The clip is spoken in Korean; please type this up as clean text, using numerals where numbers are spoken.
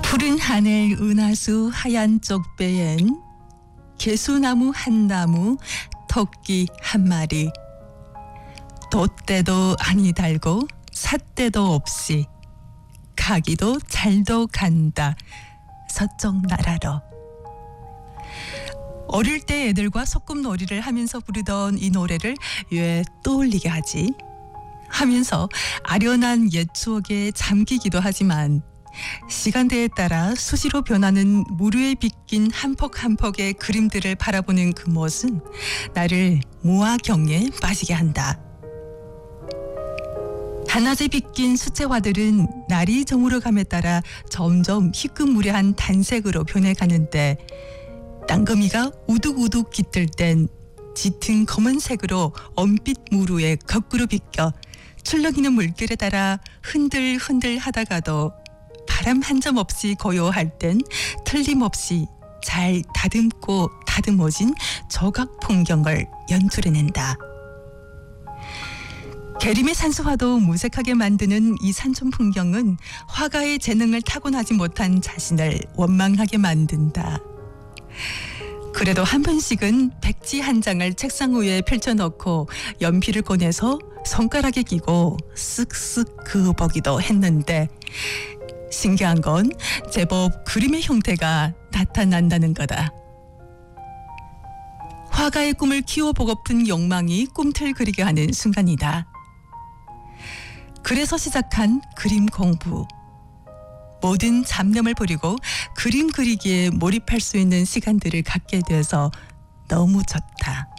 푸른 하늘 은하수 하얀 쪽배엔 개수나무 한 나무 토끼 한 마리 돛대도 아니 달고 삿대도 없이 가기도 잘도 간다 서쪽 나라로. 어릴 때 애들과 소꿉놀이를 하면서 부르던 이 노래를 왜 떠올리게 하지? 하면서 아련한 옛 추억에 잠기기도 하지만 시간대에 따라 수시로 변하는 무르에 빗긴 한 폭 한 폭의 그림들을 바라보는 그 멋은 나를 무아경에 빠지게 한다. 한낮에 빗긴 수채화들은 날이 저물어감에 따라 점점 희끗무례한 단색으로 변해가는데 땅거미가 우둑우둑 깃들 땐 짙은 검은색으로 언빛 무르에 거꾸로 비껴 출렁이는 물결에 따라 흔들흔들 하다가도 바람 한 점 없이 고요할 땐 틀림없이 잘 다듬고 다듬어진 조각 풍경을 연출해낸다. 계림의 산수화도 무색하게 만드는 이 산촌 풍경은 화가의 재능을 타고나지 못한 자신을 원망하게 만든다. 그래도 한 번씩은 백지 한 장을 책상 위에 펼쳐놓고 연필을 꺼내서 손가락에 끼고 쓱쓱 그어보기도 했는데 신기한 건 제법 그림의 형태가 나타난다는 거다. 화가의 꿈을 키워보고픈 욕망이 꿈틀거리게 하는 순간이다. 그래서 시작한 그림 공부. 모든 잡념을 버리고 그림 그리기에 몰입할 수 있는 시간들을 갖게 되어서 너무 좋다.